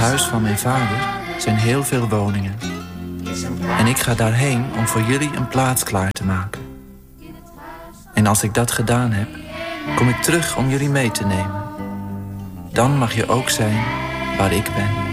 huis van mijn vader zijn heel veel woningen. En ik ga daarheen om voor jullie een plaats klaar te maken. En als ik dat gedaan heb, kom ik terug om jullie mee te nemen. Dan mag je ook zijn waar ik ben.